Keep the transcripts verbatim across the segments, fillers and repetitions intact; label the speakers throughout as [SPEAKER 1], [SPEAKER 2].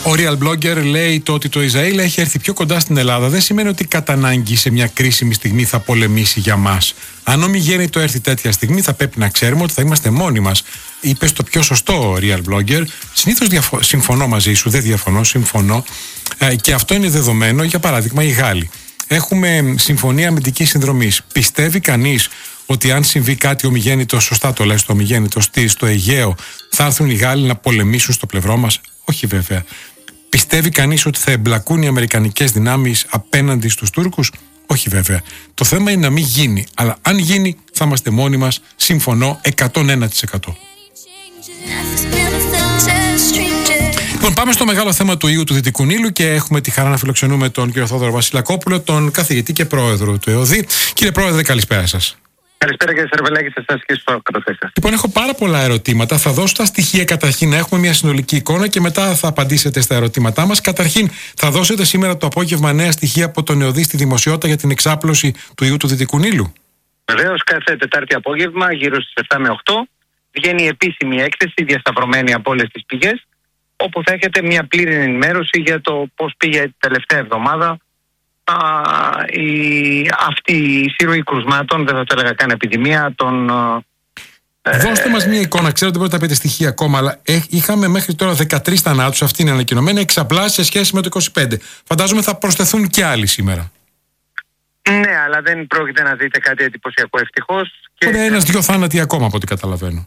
[SPEAKER 1] Ο Real Blogger λέει το ότι το Ισραήλ έχει έρθει πιο κοντά στην Ελλάδα δεν σημαίνει ότι κατά ανάγκη σε μια κρίσιμη στιγμή θα πολεμήσει για μας. Αν ομιγέννητο έρθει τέτοια στιγμή, θα πρέπει να ξέρουμε ότι θα είμαστε μόνοι μας. Είπε το πιο σωστό, Real Blogger. Συνήθως διαφο- συμφωνώ μαζί σου, δεν διαφωνώ, συμφωνώ. Ε, και αυτό είναι δεδομένο, για παράδειγμα, οι Γάλλοι. Έχουμε συμφωνία αμυντικής συνδρομής. Πιστεύει κανείς ότι αν συμβεί κάτι ομιγέννητο, σωστά το λες, το ομιγέννητο στο Αιγαίο, θα έρθουν οι Γάλλοι να πολεμήσουν στο πλευρό μας? Όχι, βέβαια. Πιστεύει κανείς ότι θα εμπλακούν οι αμερικανικές δυνάμεις απέναντι στους Τούρκους? Όχι, βέβαια. Το θέμα είναι να μην γίνει. Αλλά αν γίνει, θα είμαστε μόνοι μας. Συμφωνώ εκατόν ένα τοις εκατό. Λοιπόν, πάμε στο μεγάλο θέμα του ιού του Δυτικού Νείλου και έχουμε τη χαρά να φιλοξενούμε τον κύριο Θόδωρο Βασιλακόπουλο, τον καθηγητή και πρόεδρο του ΕΟΔΗ. Κύριε Πρόεδρε, καλησπέρα σας.
[SPEAKER 2] Καλησπέρα κύριε Σερβελάκη, σε εσάς και στους καταθέσεις σας.
[SPEAKER 1] Λοιπόν, έχω πάρα πολλά ερωτήματα. Θα δώσω τα στοιχεία καταρχήν να έχουμε μια συνολική εικόνα και μετά θα απαντήσετε στα ερωτήματά μας. Καταρχήν, θα δώσετε σήμερα το απόγευμα νέα στοιχεία από τον ΕΟΔΗ στη δημοσιότητα για την εξάπλωση του ιού του Δυτικού Νείλου?
[SPEAKER 2] Βεβαίως, κάθε Τετάρτη απόγευμα, γύρω στις επτά με οκτώ, βγαίνει η επίσημη έκθεση διασταυρωμένη από όλες τις πηγές, όπου θα έχετε μια πλήρη ενημέρωση για το πώς πήγε την τελευταία εβδομάδα α, η, αυτή η σύρροη κρουσμάτων, δεν θα το έλεγα καν επιδημία, των...
[SPEAKER 1] Ε, Δώστε μας μια εικόνα. Ξέρω ότι μπορείτε να πείτε στοιχεία ακόμα, αλλά ε, είχαμε μέχρι τώρα δεκατρείς θανάτους, αυτή είναι ανακοινωμένη, εξαπλάσει σε σχέση με το είκοσι πέντε. Φαντάζομαι θα προσθεθούν και άλλοι σήμερα.
[SPEAKER 2] Ναι, αλλά δεν πρόκειται να δείτε κάτι εντυπωσιακό, ευτυχώς.
[SPEAKER 1] Και... Ωραία, ένας-δυο θάνατοι ακόμα από ό,τι καταλαβαίνω.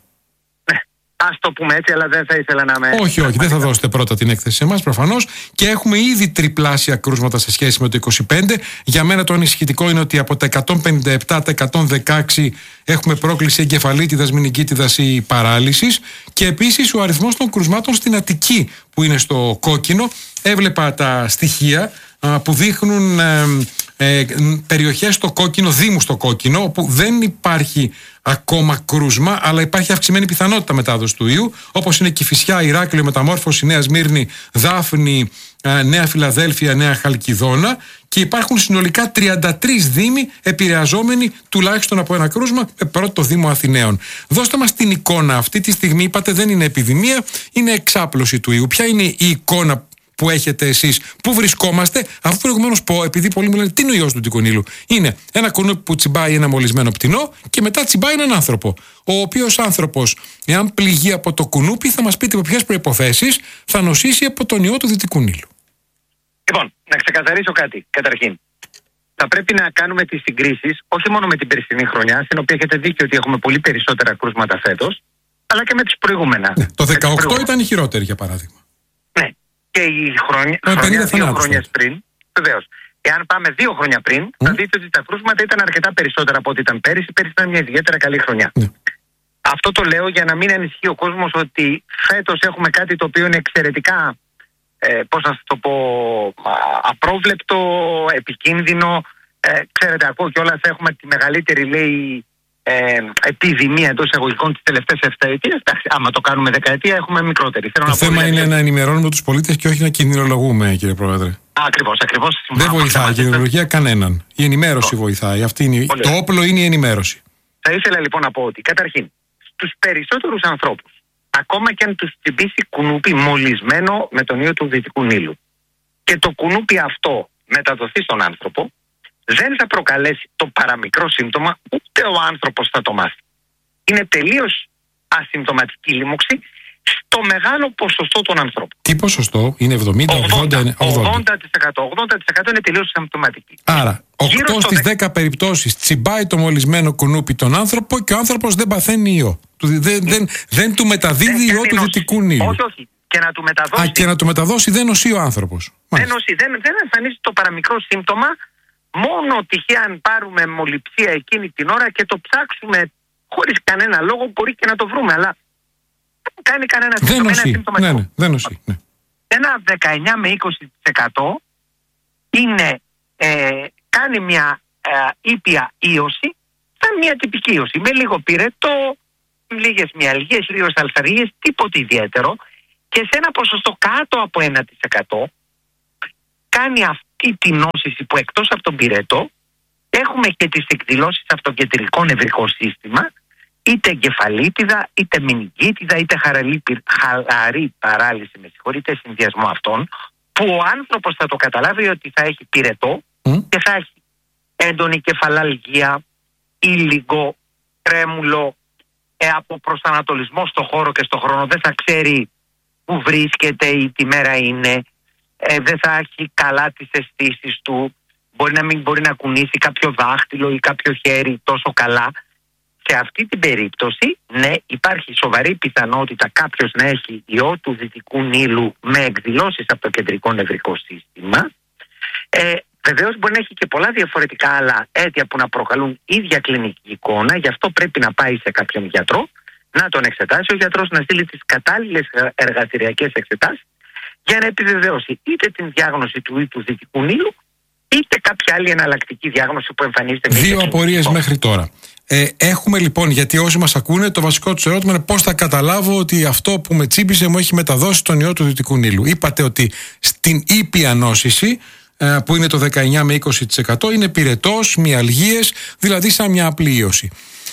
[SPEAKER 2] Ας το πούμε έτσι, αλλά δεν θα ήθελα να με...
[SPEAKER 1] Όχι, όχι, δεν θα δώσετε πρώτα την έκθεση σε εμάς, προφανώς. Και έχουμε ήδη τριπλάσια κρούσματα σε σχέση με το είκοσι πέντε. Για μένα το ανησυχητικό είναι ότι από τα εκατόν πενήντα επτά, τα εκατόν δεκαέξι έχουμε πρόκληση εγκεφαλίτιδας, μηνυκίτιδας ή παράλυσης. Και επίσης ο αριθμός των κρουσμάτων στην Αττική, που είναι στο κόκκινο. Έβλεπα τα στοιχεία α, που δείχνουν ε, ε, περιοχές στο κόκκινο, δήμους στο κόκκινο, όπου δεν υπάρχει ακόμα κρούσμα, αλλά υπάρχει αυξημένη πιθανότητα μετάδοση του ιού, όπως είναι Κηφισιά, Ηράκλειο, Μεταμόρφωση, Νέα Σμύρνη, Δάφνη, Νέα Φιλαδέλφια, Νέα Χαλκιδόνα, και υπάρχουν συνολικά τριάντα τρεις δήμοι επηρεαζόμενοι τουλάχιστον από ένα κρούσμα, με πρώτο το Δήμο Αθηναίων. Δώστε μας την εικόνα. Αυτή τη στιγμή είπατε δεν είναι επιδημία, είναι εξάπλωση του ιού. Ποια είναι η εικόνα που έχετε εσείς, πού βρισκόμαστε, αφού προηγουμένως πω, επειδή πολλοί μου λένε τι είναι ο ιός του Δυτικού Νείλου? Είναι ένα κουνούπι που τσιμπάει ένα μολυσμένο πτηνό και μετά τσιμπάει έναν άνθρωπο. Ο οποίος άνθρωπος, εάν πληγεί από το κουνούπι, θα μας πείτε από ποιες προϋποθέσεις θα νοσήσει από τον ιό του Δυτικού Νείλου.
[SPEAKER 2] Λοιπόν, να ξεκαθαρίσω κάτι. Καταρχήν, θα πρέπει να κάνουμε τις συγκρίσεις όχι μόνο με την περσινή χρονιά, στην οποία έχετε δίκιο ότι έχουμε πολύ περισσότερα κρούσματα φέτος, αλλά και με τις προηγούμενα.
[SPEAKER 1] Ναι, το δεκαοκτώ ήταν η χειρότερη, για παράδειγμα.
[SPEAKER 2] Ναι. Και η χρονιά, χρονιά δύο χρόνια πριν, βεβαίως. Εάν πάμε δύο χρόνια πριν, mm. θα δείτε ότι τα κρούσματα ήταν αρκετά περισσότερα από ό,τι ήταν πέρυσι. Πέρυσι ήταν μια ιδιαίτερα καλή χρονιά. Mm. Αυτό το λέω για να μην ανησυχεί ο κόσμος ότι φέτος έχουμε κάτι το οποίο είναι εξαιρετικά, ε, πώς να το πω, απρόβλεπτο, επικίνδυνο. Ε, ξέρετε, ακούω κιόλας έχουμε τη μεγαλύτερη, λέει, Ε, επιδημία εντός εισαγωγικών τις τελευταίες επταετίες. Εντάξει, άμα το κάνουμε δεκαετία, έχουμε μικρότερη.
[SPEAKER 1] Θέλω το να θέμα πω, είναι δηλαδή... να ενημερώνουμε τους πολίτες και όχι να κινδυνολογούμε, κύριε Πρόεδρε.
[SPEAKER 2] Ακριβώς, ακριβώς.
[SPEAKER 1] Δεν βοηθάει η κινδυνολογία κανέναν. Η ενημέρωση oh. βοηθάει. Αυτή είναι... Το όπλο είναι η ενημέρωση.
[SPEAKER 2] Θα ήθελα λοιπόν να πω ότι καταρχήν στους περισσότερους ανθρώπους, ακόμα και αν τους τσιμπήσει κουνούπι μολυσμένο με τον ιό του Δυτικού Νείλου και το κουνούπι αυτό μεταδοθεί στον άνθρωπο, δεν θα προκαλέσει το παραμικρό σύμπτωμα, ούτε ο άνθρωπος θα το μάθει. Είναι τελείως ασυμπτωματική λίμωξη στο μεγάλο ποσοστό των ανθρώπων.
[SPEAKER 1] Τι ποσοστό? Είναι εβδομήντα, ογδόντα, ογδόντα.
[SPEAKER 2] ογδόντα τοις εκατό, ογδόντα τοις εκατό είναι τελείως ασυμπτωματική.
[SPEAKER 1] Άρα, οκτώ στις δέκα περιπτώσεις τσιμπάει το μολυσμένο κουνούπι τον άνθρωπο και ο άνθρωπος δεν παθαίνει ιό. Δεν, δεν, δεν, δεν του μεταδίδει ιό του Δυτικού Νείλου.
[SPEAKER 2] Όχι, όχι. Και να του μεταδώσει,
[SPEAKER 1] Α, και να του μεταδώσει δεν νοσεί ο άνθρωπος.
[SPEAKER 2] Δεν νοσεί, δεν, δεν εμφανίζει το παραμικρό σύμπτωμα. Μόνο τυχαία αν πάρουμε μολυψία εκείνη την ώρα και το ψάξουμε χωρίς κανένα λόγο, μπορεί και να το βρούμε, αλλά δεν κάνει κανένα σύμπτωμα.
[SPEAKER 1] Δεν νοσεί, ναι, ναι, δεν νοσεί, ναι.
[SPEAKER 2] Ένα δεκαεννιά με είκοσι τοις εκατό είναι, ε, κάνει μια ε, ήπια ίωση, σαν μια τυπική ίωση, με λίγο πυρετό, λίγες μυαλγίες, λίγες αλθαρίες, τίποτε ιδιαίτερο, και σε ένα ποσοστό κάτω από ένα τοις εκατό κάνει αυτή τη νόσηση που εκτός από τον πυρετό έχουμε και τις εκδηλώσεις από το κεντρικό νευρικό σύστημα είτε εγκεφαλίτιδα, είτε μηνυγκίτιδα, είτε χαλαρή, χαλαρή παράλυση, με συγχωρείτε, συνδυασμό αυτών, που ο άνθρωπος θα το καταλάβει ότι θα έχει πυρετό mm. και θα έχει έντονη κεφαλαλγία, ήλιγκο, τρέμουλο, ε, από προσανατολισμό στο χώρο και στο χρόνο. Δεν θα ξέρει που βρίσκεται ή τι μέρα είναι, ε, δεν θα έχει καλά τις αισθήσεις του, μπορεί να μην μπορεί να κουνήσει κάποιο δάχτυλο ή κάποιο χέρι τόσο καλά. Σε αυτή την περίπτωση, ναι, υπάρχει σοβαρή πιθανότητα κάποιος να έχει ιό του δυτικού Νείλου με εκδηλώσεις από το κεντρικό νευρικό σύστημα. Ε, Βεβαίως μπορεί να έχει και πολλά διαφορετικά άλλα αίτια που να προκαλούν ίδια κλινική εικόνα, γι' αυτό πρέπει να πάει σε κάποιον γιατρό, να τον εξετάσει, ο γιατρός να στείλει τις κατάλληλες εργαστηριακές εξετάσεις για να επιβεβαιώσει είτε την διάγνωση του ή του δυτικού Νείλου, είτε κάποια άλλη εναλλακτική διάγνωση που εμφανίζεται.
[SPEAKER 1] Δύο απορίες μέχρι τώρα. Ε, έχουμε λοιπόν, γιατί όσοι μας ακούνε, το βασικό τους ερώτημα είναι πώς θα καταλάβω ότι αυτό που με τσίμπησε μου έχει μεταδώσει τον ιό του δυτικού Νείλου. Είπατε ότι στην ήπια νόσηση, ε, που είναι το δεκαεννιά με είκοσι τοις εκατό, είναι πυρετός, μυαλγίες, δηλαδή σαν μια απλή ίωση.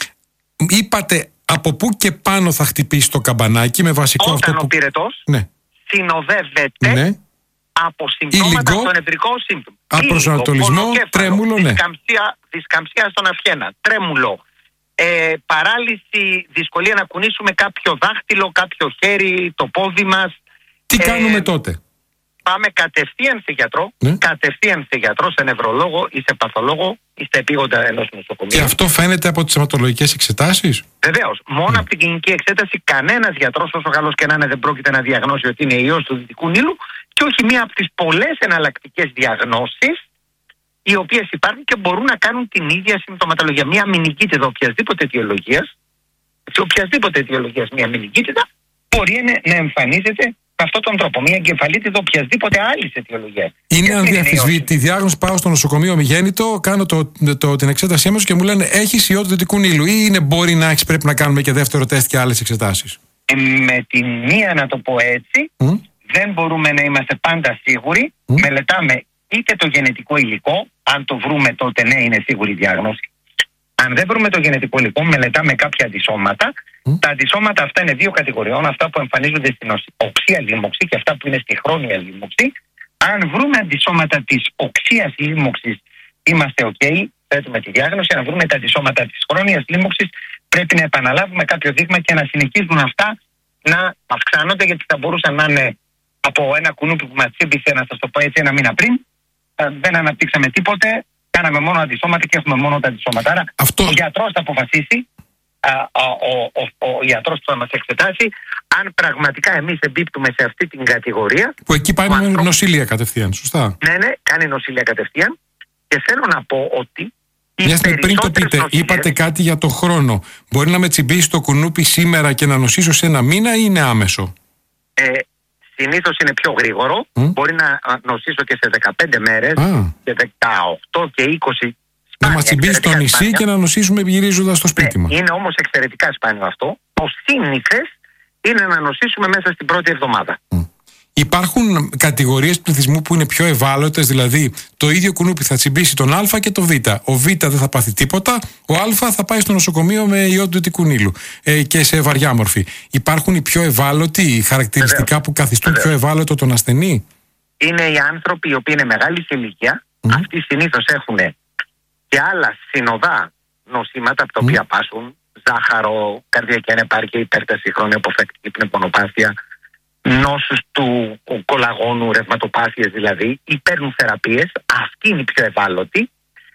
[SPEAKER 1] Είπατε από πού και πάνω θα χτυπήσει το καμπανάκι με βασικό
[SPEAKER 2] Όταν
[SPEAKER 1] αυτό
[SPEAKER 2] που...
[SPEAKER 1] που...
[SPEAKER 2] ο πυρετός
[SPEAKER 1] ναι.
[SPEAKER 2] συνοδεύεται
[SPEAKER 1] ναι.
[SPEAKER 2] από συμπτώματα στο νευρικό σύμπτωμα.
[SPEAKER 1] Απροσανατολισμό, τρέμουλο, ναι.
[SPEAKER 2] Δισκαμψία, δισκαμψία στον αυχένα, τρέμουλο, ε, παράλυση, δυσκολία να κουνήσουμε κάποιο δάχτυλο, κάποιο χέρι, το πόδι μας.
[SPEAKER 1] Τι ε, κάνουμε τότε?
[SPEAKER 2] Πάμε κατευθείαν σε γιατρό,
[SPEAKER 1] ναι.
[SPEAKER 2] κατευθείαν σε γιατρό, σε νευρολόγο ή σε παθολόγο ή στα επίγοντα ενός νοσοκομείου.
[SPEAKER 1] Και αυτό φαίνεται από τις αιματολογικές εξετάσεις?
[SPEAKER 2] Βεβαίως. Μόνο mm. από την κλινική εξέταση κανένας γιατρός, όσο καλός και να είναι, δεν πρόκειται να διαγνώσει ότι είναι ιός του δυτικού Νείλου, και όχι μία από τις πολλές εναλλακτικές διαγνώσεις οι οποίες υπάρχουν και μπορούν να κάνουν την ίδια συμπτωματολογία. Μία μηνυγκίτιδα οποιασδήποτε αιτιολογίας, σε οποιασδήποτε αιτιολογίας μία μηνυγκίτιδα, μπορεί να εμφανίζεται με αυτόν τον τρόπο. Μία εγκεφαλίτιδα οποιασδήποτε άλλη αιτιολογία.
[SPEAKER 1] Είναι αδιαφυσβήτητη διάγνωση. Πάω στο νοσοκομείο με γέννητο, κάνω το, το, την εξέτασή μου και μου λένε έχεις ιό του δυτικού Νείλου, ή είναι μπορεί να έχεις, πρέπει να κάνουμε και δεύτερο τεστ και άλλες εξετάσεις?
[SPEAKER 2] Ε, με τη μία, να το πω έτσι, mm. δεν μπορούμε να είμαστε πάντα σίγουροι. Mm. Μελετάμε είτε το γενετικό υλικό, αν το βρούμε τότε ναι, είναι σίγουρη διάγνωση. Αν δεν βρούμε το γενετικό υλικό, μελετάμε κάποια αντισώματα. Mm. Τα αντισώματα αυτά είναι δύο κατηγοριών, αυτά που εμφανίζονται στην οξία λίμωξη και αυτά που είναι στη χρόνια λίμωξη. Αν βρούμε αντισώματα της οξείας λίμωξης, είμαστε ok, θέτουμε τη διάγνωση. Αν βρούμε τα αντισώματα της χρόνιας λίμωξης, πρέπει να επαναλάβουμε κάποιο δείγμα και να συνεχίζουν αυτά να αυξάνονται, γιατί θα μπορούσαν να είναι από ένα κουνούπι που μας τσίμπησε, να σας το πω έτσι, ένα μήνα πριν. Δεν αναπτύξαμε τίποτε, κάναμε μόνο αντισώματα και έχουμε μόνο τα αντισώματα. Άρα αυτό... ο γιατρός θα αποφασίσει, α, α, ο, ο, ο, ο γιατρός που θα μας εξετάσει, αν πραγματικά εμείς εμπίπτουμε σε αυτή την κατηγορία.
[SPEAKER 1] Που εκεί πάει με ανθρώπου... νοσήλια κατευθείαν, σωστά?
[SPEAKER 2] Ναι, ναι, κάνει νοσήλια κατευθείαν. Και θέλω να πω ότι.
[SPEAKER 1] Μια στιγμή πριν το πείτε, νοσήλιες... είπατε κάτι για το χρόνο. Μπορεί να με τσιμπήσει το κουνούπι σήμερα και να νοσήσω σε ένα μήνα, ή είναι άμεσο?
[SPEAKER 2] Ε, Συνήθως είναι πιο γρήγορο. Mm. Μπορεί να νοσήσω και σε δεκαπέντε μέρες, ah. και δεκαοκτώ και είκοσι.
[SPEAKER 1] Να μας τσιμπήσει στο νησί σπάνια. Και να νοσήσουμε γυρίζοντας στο σπίτι
[SPEAKER 2] ναι,
[SPEAKER 1] μας.
[SPEAKER 2] Είναι όμως εξαιρετικά σπάνιο αυτό. Το σύνηθες είναι να νοσήσουμε μέσα στην πρώτη εβδομάδα.
[SPEAKER 1] Mm. Υπάρχουν κατηγορίες πληθυσμού που είναι πιο ευάλωτες, δηλαδή το ίδιο κουνούπι θα τσιμπήσει τον Α και το Β. Ο Β δεν θα πάθει τίποτα, ο Α θα πάει στο νοσοκομείο με ιό του δυτικού Νείλου ε, και σε βαριά μορφή. Υπάρχουν οι πιο ευάλωτοι, χαρακτηριστικά Βεβαίως. Που καθιστούν Βεβαίως. Πιο ευάλωτο τον ασθενή?
[SPEAKER 2] Είναι οι άνθρωποι οι οποίοι είναι μεγάλη σε ηλικία, mm. αυτοί συνήθως έχουν και άλλα συνοδά νοσήματα από τα οποία mm. πάσουν, ζάχαρο, καρδιακή ανεπάρκεια, υπέρταση, χρόνια αποφεκτική πνευμονοπάθεια, νόσους του κολαγόνου, ρευματοπάθειες δηλαδή, ή παίρνουν θεραπείες. Αυτοί είναι οι πιο ευάλωτοι.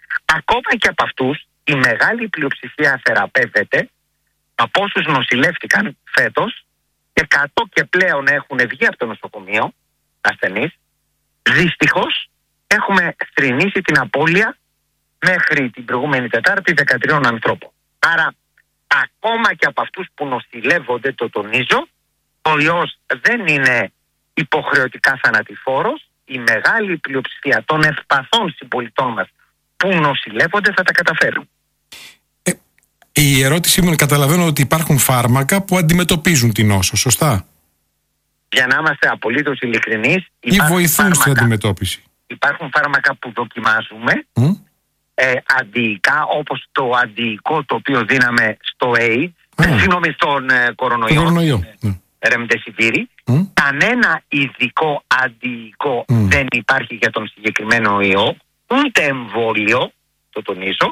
[SPEAKER 2] Ακόμα και από αυτούς η μεγάλη πλειοψηφία θεραπεύεται. Από όσους νοσηλεύτηκαν φέτος, εκατό και πλέον έχουν βγει από το νοσοκομείο ασθενείς. Δυστυχώς έχουμε θρηνήσει την απώλεια μέχρι την προηγούμενη Τετάρτη δεκατρείς ανθρώπων. Άρα ακόμα και από αυτούς που νοσηλεύονται, το τονίζω, ο ιός δεν είναι υποχρεωτικά θανατηφόρος. Η μεγάλη πλειοψηφία των ευπαθών συμπολιτών μας που νοσηλεύονται θα τα καταφέρουν.
[SPEAKER 1] Ε, η ερώτησή μου είναι, καταλαβαίνω ότι υπάρχουν φάρμακα που αντιμετωπίζουν την νόσο, σωστά?
[SPEAKER 2] Για να είμαστε απολύτως ειλικρινείς,
[SPEAKER 1] ή βοηθούν στην αντιμετώπιση?
[SPEAKER 2] Υπάρχουν φάρμακα που δοκιμάζουμε, mm. ε, αντιϊκά, όπως το αντιϊκό το οποίο δίναμε στο AIDS, Συγγνώμη, στον ε, κορονοϊό.
[SPEAKER 1] κορονοϊό.
[SPEAKER 2] Ρεμντεσιβίρι. Mm. Κανένα ειδικό αντιϊκό mm. δεν υπάρχει για τον συγκεκριμένο ιό, ούτε εμβόλιο, το τονίζω.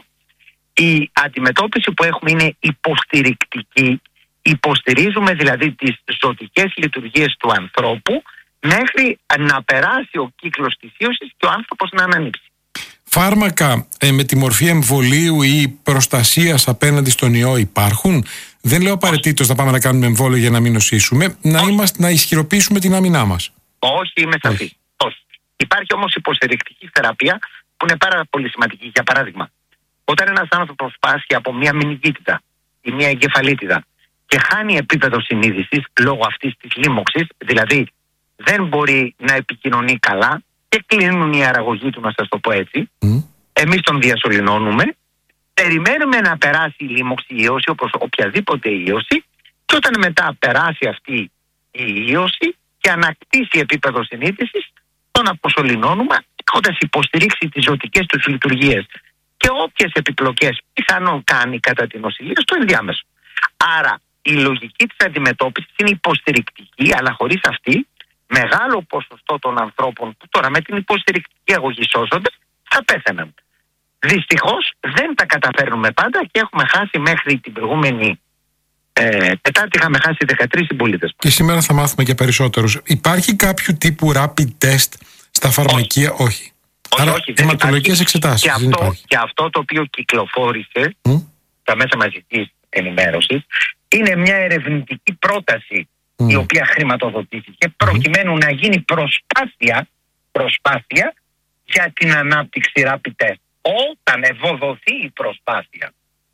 [SPEAKER 2] Η αντιμετώπιση που έχουμε είναι υποστηρικτική. Υποστηρίζουμε δηλαδή τις ζωτικές λειτουργίες του ανθρώπου μέχρι να περάσει ο κύκλος της ίωσης και ο άνθρωπος να ανανύψει.
[SPEAKER 1] Φάρμακα ε, με τη μορφή εμβολίου ή προστασίας απέναντι στον ιό υπάρχουν? Δεν λέω απαραίτητος να πάμε να κάνουμε εμβόλιο για να μην νοσήσουμε, να, είμαστε, να ισχυροποιήσουμε την άμυνά μας.
[SPEAKER 2] Όχι, είμαι σαφής. Όχι. Υπάρχει όμως υποστηρικτική θεραπεία που είναι πάρα πολύ σημαντική. Για παράδειγμα, όταν ένας άνθρωπος πάσχει από μια μηνυκίτιδα ή μια εγκεφαλίτιδα και χάνει επίπεδο συνείδησης λόγω αυτής της λίμωξης, δηλαδή δεν μπορεί να επικοινωνεί καλά και κλείνουν οι αραγωγοί του, να σας το πω έτσι, mm. εμείς τον διασωληνώνουμε, περιμένουμε να περάσει η λίμωξη, η ίωση, όπως οποιαδήποτε ίωση, και όταν μετά περάσει αυτή η ίωση και ανακτήσει επίπεδο συνείδησης, τον αποσωληνώνουμε, έχοντας υποστηρίξει τις ζωτικές τους λειτουργίες και όποιες επιπλοκές πιθανόν κάνει κατά την νοσηλεία στο ενδιάμεσο. Άρα η λογική της αντιμετώπισης είναι υποστηρικτική, αλλά χωρίς αυτή μεγάλο ποσοστό των ανθρώπων που τώρα με την υποστηρικτική αγωγή σώζονται θα πέθαιναν. Δυστυχώς δεν τα καταφέρνουμε πάντα και έχουμε χάσει μέχρι την προηγούμενη ε, Τετάρτη είχαμε χάσει δεκατρείς συμπολίτες.
[SPEAKER 1] Και σήμερα θα μάθουμε και περισσότερους. Υπάρχει κάποιο τύπου rapid test στα φαρμακεία? Όχι. όχι.
[SPEAKER 2] όχι
[SPEAKER 1] Άρα
[SPEAKER 2] όχι,
[SPEAKER 1] αιματολογικές εξετάσεις.
[SPEAKER 2] Και αυτό, και αυτό το οποίο κυκλοφόρησε mm? στα μέσα μαζικής ενημέρωσης είναι μια ερευνητική πρόταση mm. η οποία χρηματοδοτήθηκε προκειμένου mm. να γίνει προσπάθεια, προσπάθεια για την ανάπτυξη rapid test. Όταν ευοδοθεί η προσπάθεια,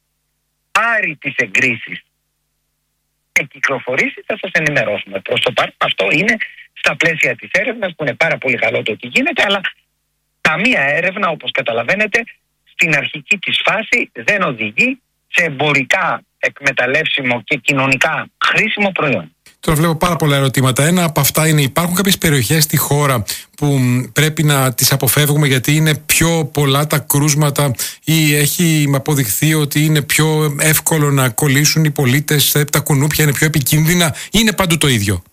[SPEAKER 2] πάρει τις εγκρίσεις και κυκλοφορήσει, θα σας ενημερώσουμε. Προς το παρόν αυτό είναι στα πλαίσια της έρευνας, που είναι πάρα πολύ καλό το ότι γίνεται, αλλά καμία έρευνα, όπως καταλαβαίνετε, στην αρχική της φάση δεν οδηγεί σε εμπορικά εκμεταλλεύσιμο και κοινωνικά χρήσιμο προϊόν.
[SPEAKER 1] Τώρα βλέπω πάρα πολλά ερωτήματα. Ένα από αυτά είναι: υπάρχουν κάποιες περιοχές στη χώρα που πρέπει να τις αποφεύγουμε γιατί είναι πιο πολλά τα κρούσματα ή έχει αποδειχθεί ότι είναι πιο εύκολο να κολλήσουν οι πολίτες, τα κουνούπια είναι πιο επικίνδυνα, ή είναι παντού το ίδιο?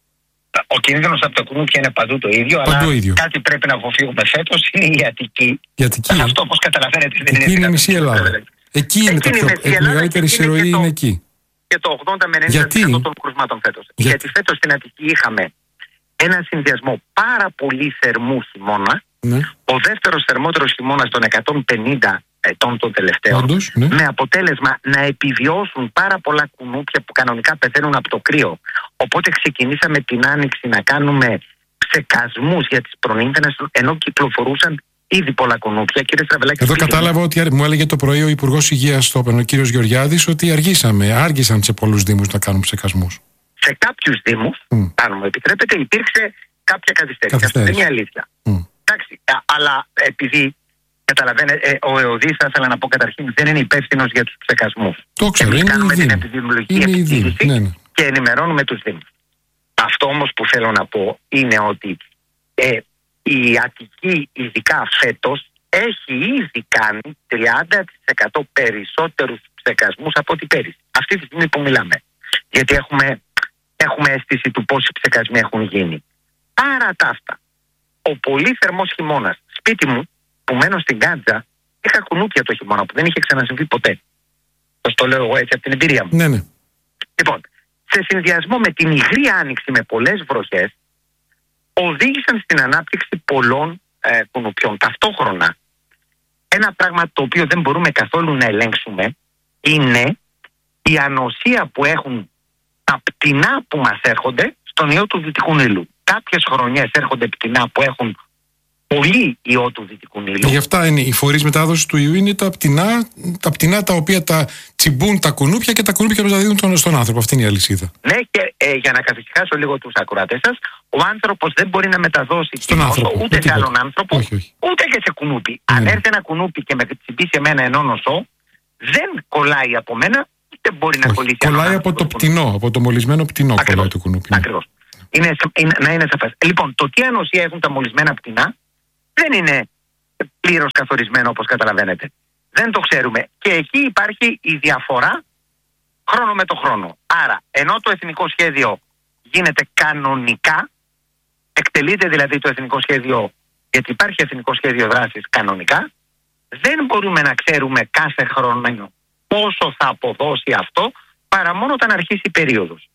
[SPEAKER 2] Ο κίνδυνος από τα κουνούπια είναι παντού το ίδιο,
[SPEAKER 1] παντού
[SPEAKER 2] αλλά
[SPEAKER 1] ίδιο.
[SPEAKER 2] Κάτι πρέπει να αποφύγουμε φέτος είναι η Αττική.
[SPEAKER 1] Η Αττική.
[SPEAKER 2] Αυτό, όπως καταλαβαίνετε, δεν
[SPEAKER 1] εκεί
[SPEAKER 2] είναι.
[SPEAKER 1] είναι η μισή Ελλάδα. Εκεί είναι το πιο. Η μεγαλύτερη συρροή είναι εκεί.
[SPEAKER 2] Και το ογδόντα με ενενήντα τοις εκατό των κρουσμάτων φέτος. Για... Γιατί φέτος στην Αττική είχαμε ένα συνδυασμό πάρα πολύ θερμού χειμώνα, ναι. ο δεύτερος θερμότερος χειμώνας των εκατόν πενήντα ετών των τελευταίων, Όντως, ναι. με αποτέλεσμα να επιβιώσουν πάρα πολλά κουνούπια που κανονικά πεθαίνουν από το κρύο. Οπότε ξεκινήσαμε την Άνοιξη να κάνουμε ψεκασμούς για τις προνύμφαινες, ενώ κυκλοφορούσαν ήδη πολλά κουνούπια. Κύριε Στραβελάκη,
[SPEAKER 1] εδώ κατάλαβα ότι μου έλεγε το πρωί ο Υπουργός Υγείας στο Όπεν, ο κύριος Γεωργιάδης, ότι αργήσαμε, άργησαν σε πολλούς δήμους να κάνουν ψεκασμούς.
[SPEAKER 2] Σε κάποιους δήμους, mm. αν μου επιτρέπετε, υπήρξε κάποια καθυστέρηση. Αυτό είναι η αλήθεια. Mm. Εντάξει, αλλά επειδή καταλαβαίνετε, ε, ο ΕΟΔΗ, θα ήθελα να πω καταρχήν, δεν είναι υπεύθυνος για τους ψεκασμούς.
[SPEAKER 1] Το ξέρω,
[SPEAKER 2] Εμείς
[SPEAKER 1] είναι
[SPEAKER 2] κάνουμε
[SPEAKER 1] η
[SPEAKER 2] την επιδημιολογική επιτήρηση ναι, ναι. και ενημερώνουμε τους δήμους. Αυτό όμως που θέλω να πω είναι ότι ε, η Αττική, ειδικά φέτος, έχει ήδη κάνει τριάντα τοις εκατό περισσότερους ψεκασμούς από ό,τι πέρυσι. Αυτή τη στιγμή που μιλάμε. Γιατί έχουμε, έχουμε αίσθηση του πόσοι ψεκασμοί έχουν γίνει. Παρά τα αυτά, ο πολύ θερμός χειμώνας, σπίτι μου, που μένω στην Κάντζα, είχα κουνούπια το χειμώνα που δεν είχε ξανασυμβεί ποτέ. Σας το λέω εγώ έτσι από την εμπειρία μου.
[SPEAKER 1] Ναι, ναι.
[SPEAKER 2] Λοιπόν, σε συνδυασμό με την υγρή άνοιξη με πολλές βροχές, οδήγησαν στην ανάπτυξη πολλών ε, κουνουπιών. Ταυτόχρονα, ένα πράγμα το οποίο δεν μπορούμε καθόλου να ελέγξουμε είναι η ανοσία που έχουν τα πτηνά που μας έρχονται στον ιό του Δυτικού Νείλου. Κάποιες χρονιές έρχονται πτηνά που έχουν πολύ ιό του Δυτικού Νείλου.
[SPEAKER 1] Γι' αυτά είναι οι φορείς μετάδοσης του ιού, είναι τα πτηνά, τα πτηνά τα οποία τα τσιμπούν τα κουνούπια και τα κουνούπια τους τα δίνουν στον άνθρωπο. Αυτή είναι η αλυσίδα.
[SPEAKER 2] Ναι, και ε, για να καθησυχάσω λίγο τους ακροατές σας, ο άνθρωπος δεν μπορεί να μεταδώσει
[SPEAKER 1] στον άνθρωπο,
[SPEAKER 2] νόσο, ούτε σε άλλον άνθρωπο, όχι, όχι. ούτε και σε κουνούπι. Ναι. Αν έρθει ένα κουνούπι και με τσιμπήσει εμένα ενώ νοσώ, δεν κολλάει από μένα, ούτε μπορεί όχι. να κολλήσει.
[SPEAKER 1] Κολλάει από το πτηνό, από το μολυσμένο πτηνό.
[SPEAKER 2] Ακριβώς.
[SPEAKER 1] Κολλάει το κουνούπι. Ναι.
[SPEAKER 2] Ακριβώς. Είναι, είναι, να είναι σαφές. Λοιπόν, το τι ανοσία έχουν τα μολυσμένα πτηνά δεν είναι πλήρως καθορισμένο, όπως καταλαβαίνετε. Δεν το ξέρουμε. Και εκεί υπάρχει η διαφορά χρόνο με το χρόνο. Άρα, ενώ το εθνικό σχέδιο γίνεται κανονικά, εκτελείται δηλαδή το εθνικό σχέδιο, γιατί υπάρχει εθνικό σχέδιο δράσης κανονικά, δεν μπορούμε να ξέρουμε κάθε χρόνο πόσο θα αποδώσει αυτό, παρά μόνο όταν αρχίσει η περίοδος.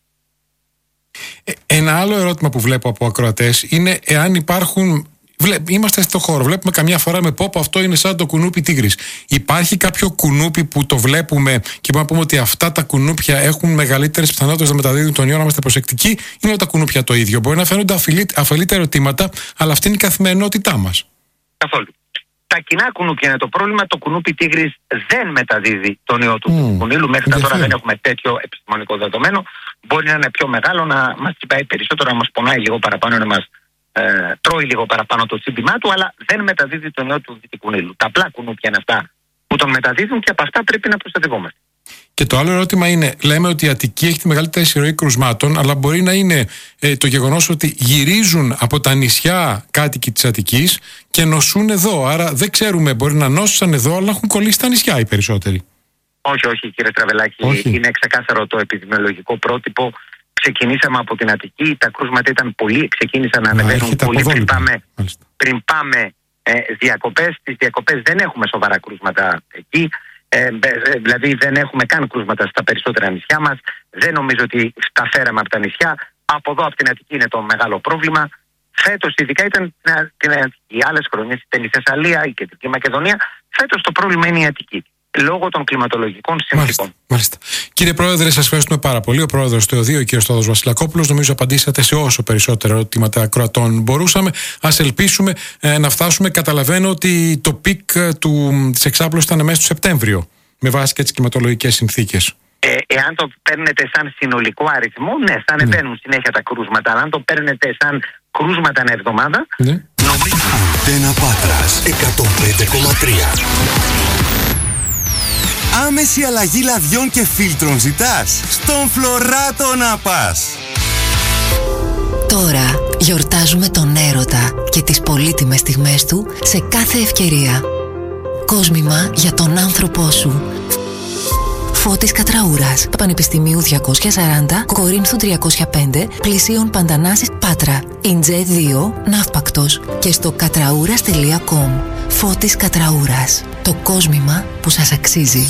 [SPEAKER 1] Ένα άλλο ερώτημα που βλέπω από ακροατές είναι εάν υπάρχουν. Είμαστε στο χώρο, βλέπουμε καμιά φορά με πόπο αυτό είναι σαν το κουνούπι τίγρης. Υπάρχει κάποιο κουνούπι που το βλέπουμε και μπορούμε να πούμε ότι αυτά τα κουνούπια έχουν μεγαλύτερες πιθανότητες να μεταδίδουν τον ιό, να είμαστε προσεκτικοί, ή είναι τα κουνούπια το ίδιο? Μπορεί να φαίνονται αφελή τα ερωτήματα, αλλά αυτή είναι η καθημερινότητά μας.
[SPEAKER 2] Καθόλου. Τα κοινά κουνούπια είναι το πρόβλημα. Το κουνούπι τίγρης δεν μεταδίδει τον ιό του mm. κουνήλου. Μέχρι τα τώρα δεν έχουμε τέτοιο επιστημονικό δεδομένο. Μπορεί να είναι πιο μεγάλο, να μας τσιπάει περισσότερο, να μας πονάει λίγο παραπάνω, να μας ε, τρώει λίγο παραπάνω το τσίμπημά του, αλλά δεν μεταδίδει τον ιό του βυτικουνήλου. Τα απλά κουνούπια είναι αυτά που τον μεταδίδουν και από αυτά πρέπει να προστατευόμαστε.
[SPEAKER 1] Και το άλλο ερώτημα είναι, λέμε ότι η Αττική έχει τη μεγαλύτερη συρροή κρουσμάτων, αλλά μπορεί να είναι ε, το γεγονός ότι γυρίζουν από τα νησιά κάτοικοι της Αττικής και νοσούν εδώ. Άρα δεν ξέρουμε, μπορεί να νόσησαν εδώ, αλλά έχουν κολλήσει τα νησιά οι περισσότεροι.
[SPEAKER 2] Όχι, όχι κύριε Τραβελάκη, όχι. Είναι ξεκάθαρο το επιδημιολογικό πρότυπο. Ξεκινήσαμε από την Αττική, τα κρούσματα ήταν πολύ, ξεκίνησαν να ανεβαίνουν πολύ πριν πάμε, πριν πάμε ε, διακοπές. Στις διακοπές δεν έχουμε σοβαρά κρούσματα εκεί. Ε, δηλαδή δεν έχουμε καν κρούσματα στα περισσότερα νησιά μας. Δεν νομίζω ότι τα φέραμε από τα νησιά. Από εδώ από την Αττική είναι το μεγάλο πρόβλημα. Φέτος ειδικά ήταν οι άλλες χρονιές, ήταν η Θεσσαλία, η Κεντρική Μακεδονία. Φέτος το πρόβλημα είναι η Αττική, λόγω των κλιματολογικών συνθήκων.
[SPEAKER 1] Μάλιστα. Κύριε Πρόεδρε, σας ευχαριστούμε πάρα πολύ. Ο Πρόεδρος του ΕΟΔΙ, ο κ. Στόδος Βασιλακόπουλος, νομίζω απαντήσατε σε όσο περισσότερα ερωτήματα ακροατών μπορούσαμε. Ας ελπίσουμε ε, να φτάσουμε. Καταλαβαίνω ότι το πικ της εξάπλωσης ήταν μέσα στο Σεπτέμβριο, με βάση και τις κλιματολογικές συνθήκες.
[SPEAKER 2] Ε, εάν το παίρνετε σαν συνολικό αριθμό, ναι, θα ανεβαίνουν ναι. συνέχεια τα κρούσματα. Αλλά αν το παίρνετε σαν κρούσματα ανά εβδομάδα,
[SPEAKER 1] ναι.
[SPEAKER 2] νομίζω.
[SPEAKER 3] Αντένα Πάτρας εκατόν πέντε κόμμα τρία. Άμεση αλλαγή λαδιών και φίλτρων ζητάς? Στον Φλωράτο να πας!
[SPEAKER 4] Τώρα γιορτάζουμε τον έρωτα και τις πολύτιμες στιγμές του σε κάθε ευκαιρία. Κόσμημα για τον άνθρωπό σου. Φώτης Κατραούρας, Πανεπιστημίου διακόσια σαράντα, Κορίνθου τριακόσια πέντε, πλησίων Παντανάσης, Πάτρα. Ιντζέ δύο, Ναύπακτος και στο κατραούρας τελεία κομ. Φώτης Κατραούρας. Το κόσμημα που σας αξίζει.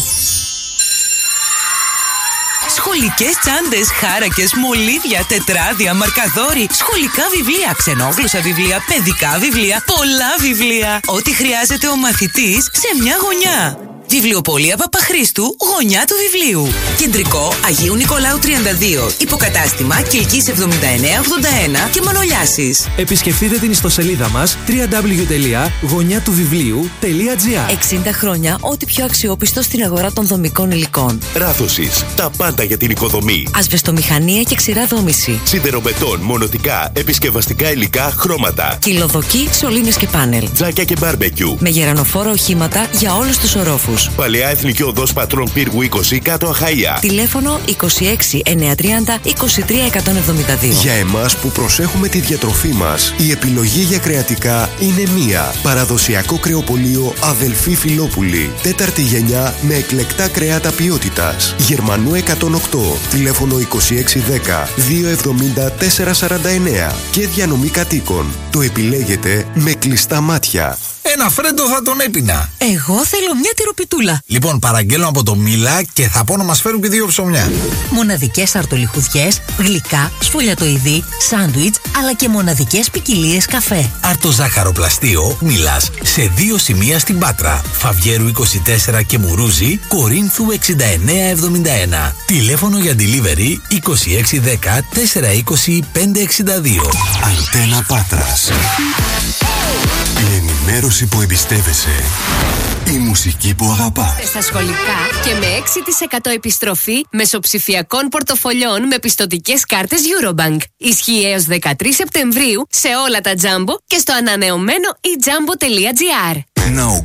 [SPEAKER 5] Σχολικές τσάντες, χάρακες, μολύβια, τετράδια, μαρκαδόροι, σχολικά βιβλία, ξενόγλωσσα βιβλία, παιδικά βιβλία, πολλά βιβλία. Ό,τι χρειάζεται ο μαθητής σε μια γωνιά. Βιβλιοπωλεία Παπαχρήστου, γωνιά του βιβλίου. Κεντρικό Αγίου Νικολάου τριάντα δύο. Υποκατάστημα Κιλκής εβδομήντα εννέα ογδόντα ένα και Μανολιάσης.
[SPEAKER 6] Επισκεφτείτε την ιστοσελίδα μας double-u double-u double-u τελεία γωνιά του βιβλίου τελεία τζι άρ.
[SPEAKER 4] εξήντα χρόνια ό,τι πιο αξιόπιστο στην αγορά των δομικών υλικών.
[SPEAKER 3] Ράθωσης, τα πάντα για την οικοδομή.
[SPEAKER 4] Ασβεστομηχανία και ξηρά δόμηση.
[SPEAKER 3] Σιδεροβετών, μονοτικά, επισκευαστικά υλικά, χρώματα.
[SPEAKER 4] Κυλοδοκή, σωλήνες και πάνελ.
[SPEAKER 3] Τζάκια και μπάρμπεκιου.
[SPEAKER 4] Με γερανοφόρα οχήματα για όλους τους ορόφους.
[SPEAKER 3] Παλαιά Εθνική Οδός Πατρών Πύργου είκοσι, κάτω Αχαΐα.
[SPEAKER 4] Τηλέφωνο είκοσι έξι εννιακόσια τριάντα είκοσι τρία εκατόν εβδομήντα δύο.
[SPEAKER 3] Για εμάς που προσέχουμε τη διατροφή μας, η επιλογή για κρεατικά είναι μία. Παραδοσιακό κρεοπωλείο Αδελφή Φιλόπουλη. Τέταρτη γενιά με εκλεκτά κρέατα ποιότητας. Γερμανού εκατόν οκτώ. Τηλέφωνο είκοσι έξι δέκα διακόσια εβδομήντα τέσσερα σαράντα εννέα. Και διανομή κατοίκων. Το επιλέγετε με κλειστά μάτια.
[SPEAKER 7] Ένα φρέντο θα τον έπινα.
[SPEAKER 4] Εγώ θέλω μια τυροπιτούλα.
[SPEAKER 7] Λοιπόν, παραγγέλνω από το Μίλα και θα πω να μας φέρουν και δύο ψωμιά.
[SPEAKER 4] Μοναδικές αρτολιχουδιές, γλυκά, σφολιατοειδή, σάντουιτς, αλλά και μοναδικές ποικιλίες καφέ.
[SPEAKER 7] Αρτοζάχαροπλαστείο Μίλας σε δύο σημεία στην Πάτρα. Φαβιέρου είκοσι τέσσερα και Μουρούζι, Κορίνθου εξήντα εννέα εβδομήντα ένα. Τηλέφωνο για delivery είκοσι έξι δέκα τετρακόσια είκοσι πέντε εξήντα δύο.
[SPEAKER 3] Αντένα Πάτρας. Η ενημέρωση που εμπιστεύεσαι. Η μουσική που αγαπάς.
[SPEAKER 8] Στα σχολικά και με έξι τοις εκατό επιστροφή μεσοψηφιακών πορτοφολιών με πιστωτικές κάρτες Eurobank. Ισχύει έως δεκατρείς Σεπτεμβρίου σε όλα τα Jumbo και στο ανανεωμένο e jumbo τελεία τζι άρ.
[SPEAKER 3] Now